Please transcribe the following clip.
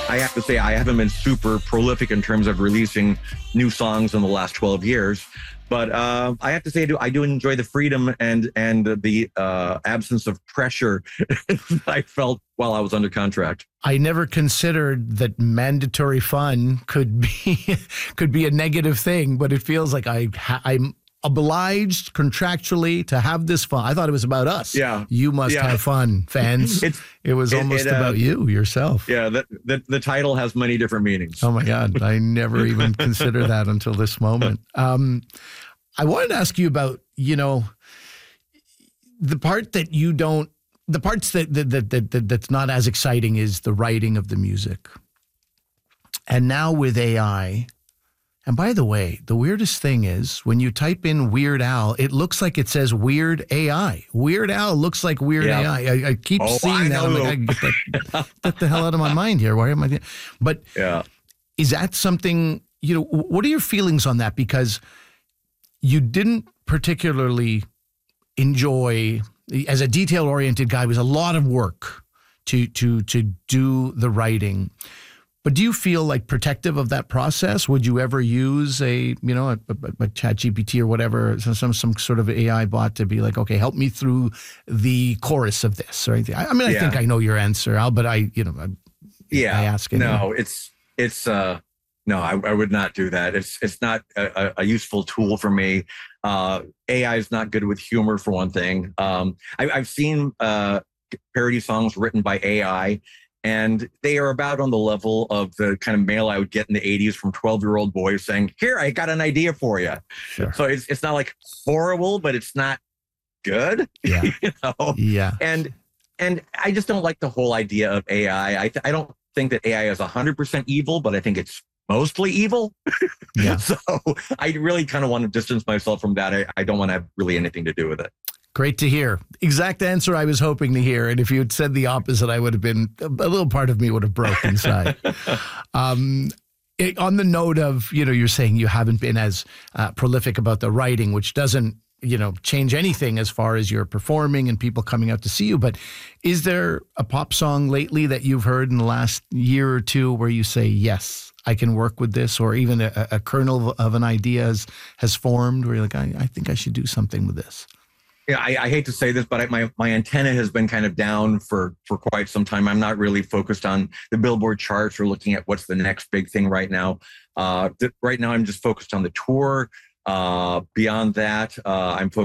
I have to say, I haven't been super prolific in terms of releasing new songs in the last 12 years. But I have to say, I do enjoy the freedom and the absence of pressure I felt while I was under contract. I never considered that mandatory fun could be a negative thing, but it feels like I'm obliged contractually to have this fun. I thought it was about us. Yeah. You must have fun, fans. It was almost about you yourself. Yeah, the title has many different meanings. Oh my God. I never even considered that until this moment. I wanted to ask you about, the part that you don't, the parts that's not as exciting is the writing of the music. And now with AI, and by the way, the weirdest thing is when you type in Weird Al, it looks like it says Weird AI. Weird Al looks like Weird AI. I keep seeing that. I'm like, I get the hell out of my mind here. Why am I? But is that something, what are your feelings on that? Because you didn't particularly enjoy, as a detail-oriented guy, it was a lot of work to do the writing. But do you feel like protective of that process? Would you ever use a ChatGPT or whatever, some sort of AI bot to be like, okay, help me through the chorus of this or anything? I mean, I think I know your answer, Al, but I ask it. No, no, I would not do that. It's not a useful tool for me. AI is not good with humor, for one thing. I've seen parody songs written by AI, and they are about on the level of the kind of mail I would get in the 80s from 12-year-old boys saying, here, I got an idea for you. Sure. So it's not like horrible, but it's not good. Yeah. Yeah. And I just don't like the whole idea of AI. I don't think that AI is 100% evil, but I think it's mostly evil. Yeah. So I really kind of want to distance myself from that. I don't want to have really anything to do with it. Great to hear. Exact answer I was hoping to hear. And if you had said the opposite, I would have been, a little part of me would have broke inside. On the note of, you're saying you haven't been as prolific about the writing, which doesn't, change anything as far as you're performing and people coming out to see you. But is there a pop song lately that you've heard in the last year or two where you say, yes, I can work with this, or even a kernel of an idea has formed where you're like, I think I should do something with this? Yeah, I hate to say this, but my antenna has been kind of down for quite some time. I'm not really focused on the Billboard charts or looking at what's the next big thing right now. Right now, I'm just focused on the tour. Beyond that, I'm focused